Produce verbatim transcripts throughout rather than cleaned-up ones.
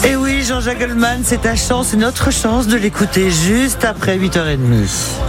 Et oui, Jean-Jacques Goldman, c'est ta chance, c'est notre chance de l'écouter juste après huit heures trente.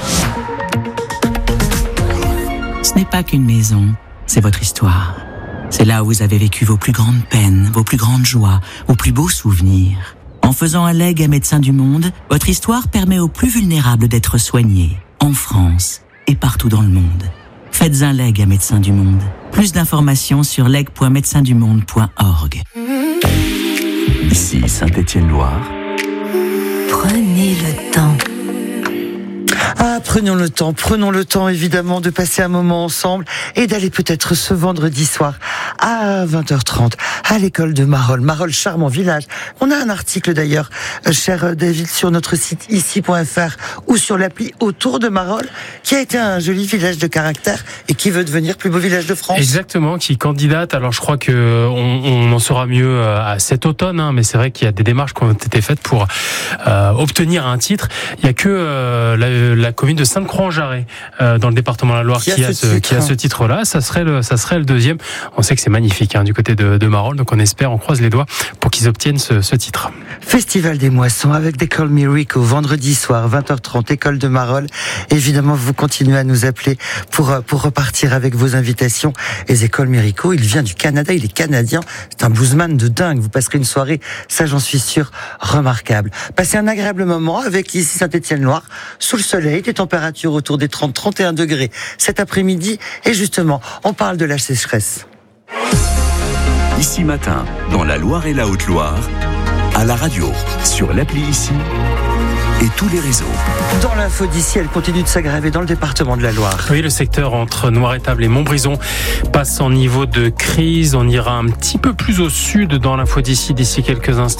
Ce n'est pas qu'une maison, c'est votre histoire. C'est là où vous avez vécu vos plus grandes peines, vos plus grandes joies, vos plus beaux souvenirs. En faisant un legs à Médecins du Monde, votre histoire permet aux plus vulnérables d'être soignés, en France et partout dans le monde. Faites un legs à Médecins du Monde. Plus d'informations sur leg point médecins du monde point org. Ici Saint-Étienne-Loire. Prenez le temps. Ah, prenons le temps, prenons le temps évidemment de passer un moment ensemble et d'aller peut-être ce vendredi soir à vingt heures trente à l'école de Marolles. Marolles, charmant village. On a un article d'ailleurs, euh, cher David, sur notre site ici point f r ou sur l'appli Autour de Marolles, qui a été un joli village de caractère et qui veut devenir plus beau village de France. Exactement, qui candidate. Alors je crois que on, on en saura mieux à cet automne, hein, mais c'est vrai qu'il y a des démarches qui ont été faites pour euh, obtenir un titre. Il y a que euh, la, la commune de Sainte-Croix-en-Jarret, euh, dans le département de la Loire, qui, qui a, a ce, qui a ce titre-là. Ça serait le, ça serait le deuxième. On sait que c'est magnifique, hein, du côté de, de Marolles, donc on espère, on croise les doigts pour qu'ils obtiennent ce, ce titre. Festival des moissons avec des Call Me Rico, vendredi soir, vingt heures trente, école de Marolles. Évidemment, vous continuez à nous appeler pour, pour repartir avec vos invitations. Et Zécole Mérico, il vient du Canada, il est canadien. C'est un bluesman de dingue. Vous passerez une soirée, ça j'en suis sûr, remarquable. Passez un agréable moment avec ici Saint-Étienne-Loire, sous le soleil, des températures autour des trente à trente et un degrés cet après-midi. Et justement, on parle de la sécheresse. Ici Matin, dans la Loire et la Haute-Loire, à la radio, sur l'appli Ici et tous les réseaux. Dans l'info d'ici, elle continue de s'aggraver dans le département de la Loire. Oui, le secteur entre Noirétable et Montbrison passe en niveau de crise. On ira un petit peu plus au sud dans l'info d'ici d'ici quelques instants.